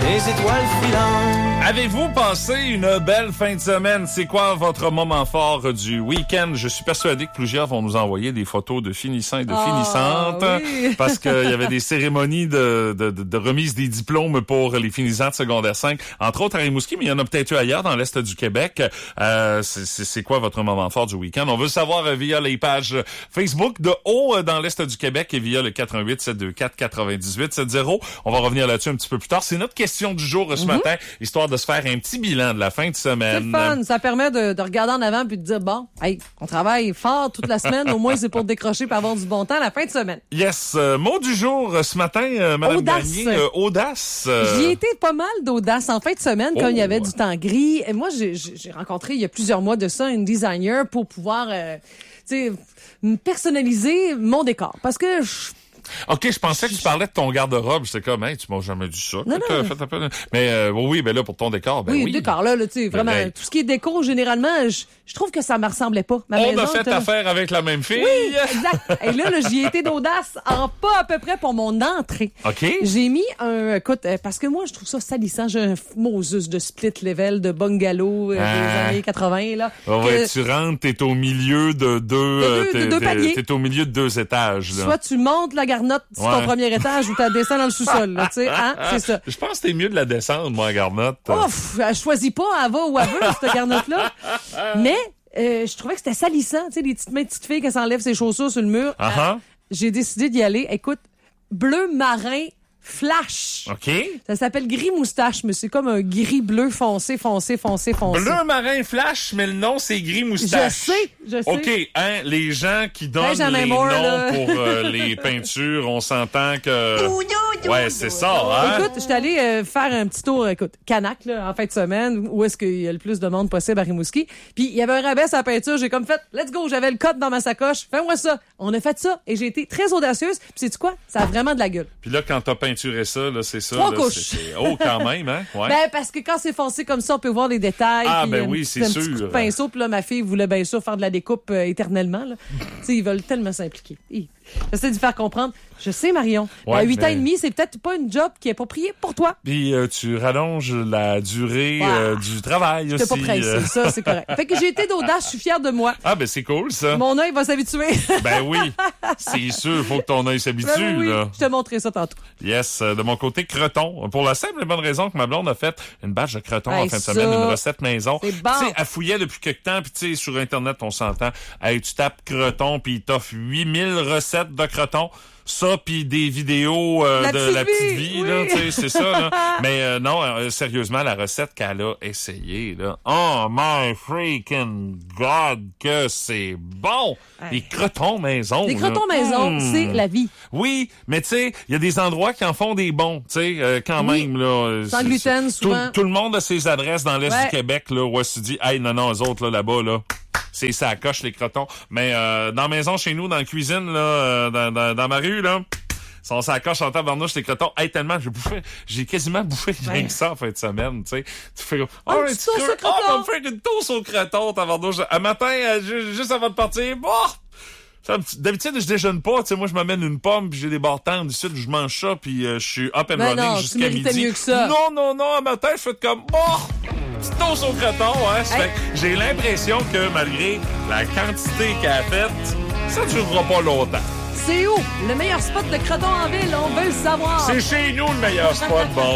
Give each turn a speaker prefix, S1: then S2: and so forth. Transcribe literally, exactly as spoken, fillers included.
S1: les étoiles filantes.
S2: Avez-vous passé une belle fin de semaine? C'est quoi votre moment fort du week-end? Je suis persuadé que plusieurs vont nous envoyer des photos de finissants et de oh, finissantes
S3: oui.
S2: parce qu'il y avait des cérémonies de, de, de, de remise des diplômes pour les finissants de secondaire cinq, entre autres à Rimouski, mais il y en a peut-être eu ailleurs dans l'Est du Québec. Euh, c'est, c'est, c'est quoi votre moment fort du week-end? On veut le savoir via les pages Facebook de Haut dans l'Est du Québec et via le quatre un huit, sept deux quatre, quatre huit sept zéro. On va revenir là-dessus un petit peu plus tard. C'est notre question du jour ce mm-hmm. matin, histoire de se faire un petit bilan de la fin de semaine.
S3: C'est fun. Ça permet de, de regarder en avant puis de dire, bon, hey, on travaille fort toute la semaine. Au moins, c'est pour décrocher et avoir du bon temps à la fin de semaine.
S2: Yes. Euh, mot du jour ce matin, euh, Mme
S3: Audace.
S2: Gagné. Euh, audace. Euh...
S3: J'y ai été pas mal d'audace en fin de semaine
S2: oh.
S3: quand il y avait du temps gris. Et moi, j'ai, j'ai rencontré il y a plusieurs mois de ça une designer pour pouvoir, euh, tu sais, personnaliser mon décor. Parce que je
S2: OK, je pensais que tu parlais de ton garde-robe. J'étais comme, hey, tu m'as jamais dit ça.
S3: Non, non.
S2: Fait un peu... Mais euh, oui, ben là, pour ton décor, ben oui.
S3: Oui, le décor, là, là tu sais, vraiment,
S2: ben,
S3: tout ce qui est déco, généralement, je, je trouve que ça me ressemblait pas. Ma
S2: on
S3: maison,
S2: a fait
S3: t'as...
S2: affaire avec la même fille.
S3: Oui, exact. Et là, là j'y ai été d'audace en pas à peu près pour mon entrée.
S2: OK.
S3: J'ai mis un, écoute, parce que moi, je trouve ça salissant. J'ai un Moses de split level, de bungalow euh, ah. des années quatre-vingts, là.
S2: Oh,
S3: que...
S2: ouais, tu rentres, t'es au milieu de deux,
S3: de deux, de deux paliers.
S2: T'es au milieu de deux étages, là.
S3: Soit tu montes la garnotte sur ouais. ton premier étage ou tu descends dans le sous-sol, là, tu sais, hein, c'est ça.
S2: Je pense que c'est mieux de la descendre, moi, la garnotte.
S3: Ouf, elle choisit pas, elle va où elle veut, cette garnotte-là. Mais, euh, je trouvais que c'était salissant, tu sais, les petites mains de petites filles qui s'enlèvent ses chaussures sur le mur.
S2: Uh-huh.
S3: Euh, j'ai décidé d'y aller. Écoute, bleu marin flash.
S2: OK.
S3: Ça s'appelle gris moustache, mais c'est comme un gris bleu foncé, foncé, foncé, foncé.
S2: Bleu marin flash, mais le nom, c'est gris moustache.
S3: Je sais, je sais.
S2: OK, hein, les gens qui donnent
S3: Benjamin
S2: les
S3: Moore,
S2: noms
S3: là.
S2: pour euh, les peintures, on s'entend que... Ouais, c'est ça, hein?
S3: Écoute, je suis allée euh, faire un petit tour, écoute, Canac, là, en fin de semaine, où est-ce qu'il y a le plus de monde possible à Rimouski. Puis, il y avait un rabais à la peinture, j'ai comme fait, let's go, j'avais le code dans ma sacoche, fais-moi ça. On a fait ça, et j'ai été très audacieuse. Puis, sais-tu quoi? Ça a vraiment de la gueule.
S2: Puis là, quand t'as peinturé ça, là, c'est ça.
S3: Trois
S2: là,
S3: couches.
S2: C'est, c'est... Oh, quand même, hein? Ouais.
S3: Ben, parce que quand c'est foncé comme ça, on peut voir les détails.
S2: Ah,
S3: puis,
S2: ben
S3: un
S2: oui,
S3: petit,
S2: c'est
S3: un
S2: sûr.
S3: petit coup de pinceau, puis là, ma fille voulait bien sûr faire de la découpe euh, éternellement, là. Tu sais, ils veulent tellement s'impliquer. Hi. J'essaie de lui faire comprendre. Je sais, Marion.
S2: Ouais,
S3: à huit
S2: mais...
S3: ans et demi, c'est peut-être pas une job qui est appropriée pour toi.
S2: Puis euh, tu rallonges la durée wow. euh, du travail aussi.
S3: Je t'ai pas pressé, euh... ça, c'est correct. Fait que j'ai été d'audace, je suis fière de moi.
S2: Ah, ben c'est cool, ça.
S3: Mon œil va s'habituer.
S2: Ben oui, c'est sûr, faut que ton œil s'habitue,
S3: ben oui,
S2: là.
S3: Je te montrerai ça tantôt.
S2: Yes, de mon côté, croton. Pour la simple et bonne raison que ma blonde a fait une bâche de croton
S3: hey,
S2: en fin de
S3: ça,
S2: semaine, une recette maison.
S3: C'est bon.
S2: Tu sais, elle fouillait depuis quelque temps, puis tu sais, sur Internet, on s'entend. Hey, tu tapes croton, puis il t'offre huit mille recettes de croton. Ça, puis des vidéos euh,
S3: la
S2: de
S3: petite
S2: la petite
S3: vie,
S2: vie,
S3: oui.
S2: là, tu sais, c'est ça, là. Mais euh, non, euh, sérieusement, la recette qu'elle a essayée, là, oh my freaking God, que c'est bon! Hey. Des crotons maison.
S3: Des crotons maison, mmh. c'est la vie.
S2: Oui, mais tu sais, il y a des endroits qui en font des bons, tu sais, euh, quand
S3: oui.
S2: même, là.
S3: Sans gluten, souvent.
S2: Tout, tout le monde a ses adresses dans l'Est
S3: ouais.
S2: du Québec, là, où elle se dit, hey, non, non, eux autres, là, là-bas, là. C'est ça coche les crotons. Mais euh, dans la maison, chez nous, dans la cuisine, là, euh, dans, dans, dans ma rue, là, on s'accroche en tabarnouche les crotons. Hey, tellement, j'ai bouffé, j'ai quasiment bouffé rien que ça en fin de semaine, tu sais. Tu fais, oh,
S3: un
S2: un
S3: petit toast au croton.
S2: Oh, on va me faire une toast au croton, tabarnouche. Un matin, euh, juste avant de partir, bon, d'habitude, je déjeune pas, tu sais, moi, je m'amène une pomme, puis j'ai des barres tendres, ici, je mange ça, puis euh, je suis up and
S3: ben
S2: running
S3: non,
S2: jusqu'à midi.
S3: Mieux que ça.
S2: Non, non, non, un matin, je fais comme, oh! Petit toast au croton, hein. Hey. J'ai l'impression que malgré la quantité qu'elle a faite, ça durera pas longtemps.
S3: C'est où? Le meilleur spot de croton en ville, on veut le savoir.
S2: C'est chez nous le meilleur spot, bon.